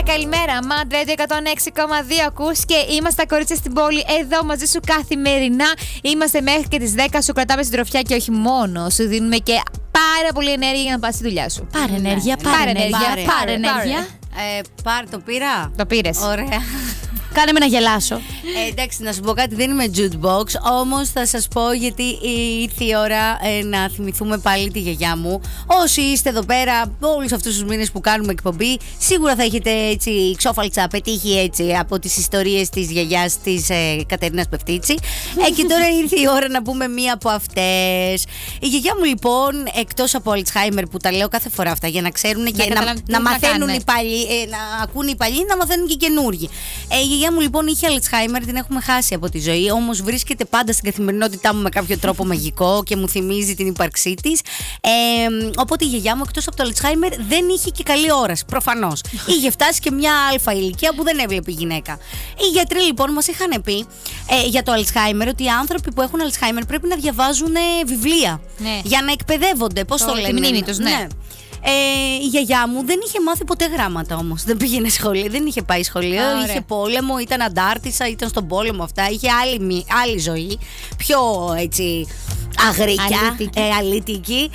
καλημέρα. Μαντ Radio 106,2 ακούς και είμαστε τα κορίτσια στην πόλη εδώ μαζί σου καθημερινά. Είμαστε μέχρι και τις 10. Σου κρατάμε συντροφιά και όχι μόνο. Σου δίνουμε και πάρα πολύ ενέργεια για να πας στη δουλειά σου. Πάρε ενέργεια, πάρε ενέργεια. Το πήρα. Το πήρες. Ωραία. Κάνε με να γελάσω. Εντάξει, να σου πω κάτι, δεν είμαι jukebox, όμως θα σας πω γιατί ήρθε η ώρα να θυμηθούμε πάλι τη γιαγιά μου. Όσοι είστε εδώ πέρα όλους αυτούς τους μήνες που κάνουμε εκπομπή, σίγουρα θα έχετε έτσι ξόφαλτσα πετύχει έτσι από τις ιστορίες της γιαγιάς της Κατερίνας Πεφτίτσι. Και τώρα ήρθε η ώρα να πούμε μία από αυτές. Η γιαγιά μου λοιπόν, εκτός από Alzheimer που τα λέω κάθε φορά αυτά για να ξέρουν και να μαθαίνουν οι παλιοί, να ακούν οι παλιοί, να μαθαίνουν και οι καινούργοι. Η γιαγιά μου λοιπόν είχε Alzheimer, την έχουμε χάσει από τη ζωή, όμως βρίσκεται πάντα στην καθημερινότητά μου με κάποιο τρόπο μαγικό και μου θυμίζει την ύπαρξή της. Οπότε η γιαγιά μου εκτός από το Alzheimer δεν είχε και καλή όραση, προφανώς. Είχε φτάσει και μια αλφα ηλικία που δεν έβλεπε η γυναίκα. Οι γιατροί λοιπόν μας είχαν πει για το Alzheimer ότι οι άνθρωποι που έχουν Alzheimer πρέπει να διαβάζουν βιβλία για να εκπαιδεύονται. Πώς το λένε? Τη μνήμη τους, ναι. Η γιαγιά μου δεν είχε μάθει ποτέ γράμματα όμως. Δεν πήγαινε σχολείο, δεν είχε πάει σχολείο. Είχε πόλεμο, ήταν αντάρτισσα, ήταν στον πόλεμο αυτά. Είχε άλλη ζωή. Πιο έτσι αγρίκια, αλήτικη.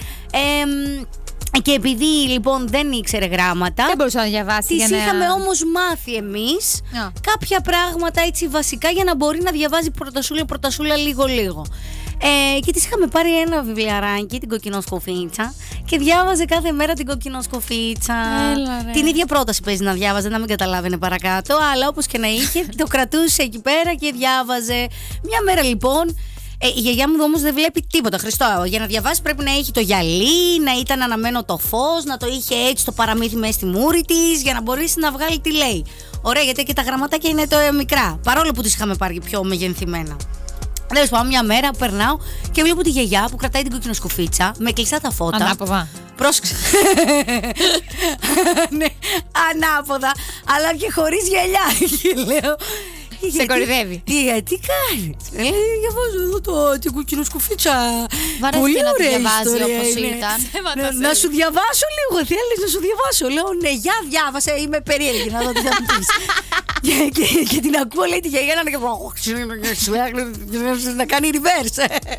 Και επειδή λοιπόν δεν ήξερε γράμματα, δεν μπορούσα να διαβάσει. Τις είχαμε όμως μάθει εμείς κάποια πράγματα έτσι βασικά για να μπορεί να διαβάζει πρωτασούλα λίγο. Και της είχαμε πάρει ένα βιβλιαράκι, την κοκκινοσκοφίτσα, και διάβαζε κάθε μέρα την κοκκινοσκοφίτσα. Την ίδια πρόταση παίζει να διάβαζε, να μην καταλάβαινε παρακάτω, αλλά όπως και να είχε, το κρατούσε εκεί πέρα και διάβαζε. Μια μέρα λοιπόν. Η γιαγιά μου όμως δεν βλέπει τίποτα. Χριστό, για να διαβάσει πρέπει να έχει το γυαλί, να ήταν αναμένο το φως, να το είχε έτσι το παραμύθι μέσα στη μούρη της, για να μπορέσει να βγάλει τι λέει. Ωραία, γιατί και τα γραμματάκια είναι το μικρά. Παρόλο που τις είχαμε πάρει πιο μεγενθυμένα. Τέλος πάντων, μια μέρα περνάω και βλέπω τη γιαγιά που κρατάει την κοκκινοσκοφίτσα με κλειστά τα φώτα. Ανάποδα. Πρόσεξε. Ναι, ανάποδα, αλλά και χωρίς γυαλιά. Λέω. Σε κορυδεύει. Τι κάνεις? Διαβάζω εδώ την κοκκινοσκοφίτσα. Βαρέθηκε να τη διαβάζει όπως ήταν. Να σου διαβάσω λίγο, θέλεις να σου διαβάσω? Λέω ναι, για διάβασε, είμαι περίεργη να δω τι θα μου πεις. Και την ακούω, λέει τη γιαγιά να κάνει reverse.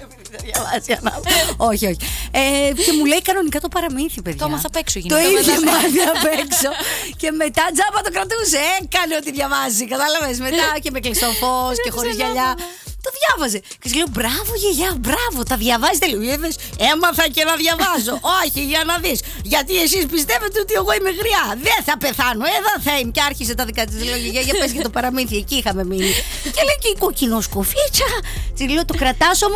Όχι. Και μου λέει κανονικά το παραμύθι, παιδιά. Το έμαθα απ' έξω. Το είχε μάθει απ' έξω. Και μετά τζάμπα το κρατούσε. Έκανε ό,τι διαβάζει. Κατάλαβες? Μετά και με κλειστό φως και χωρίς γυαλιά. Το διάβαζε. Και σου λέω μπράβο γιαγιά, μπράβο, τα διαβάζεις τελείως. Έμαθα και να διαβάζω. Όχι, για να δεις. Γιατί εσείς πιστεύετε ότι εγώ είμαι γριά. Δεν θα πεθάνω, δεν θα είμαι. Και άρχισε τα δικά της. Λέω γιαγιά, για πες για το παραμύθι, εκεί είχαμε μείνει. Και λέει και η κοκκινοσκοφίτσα. Τη λέω το κρατάς όμως.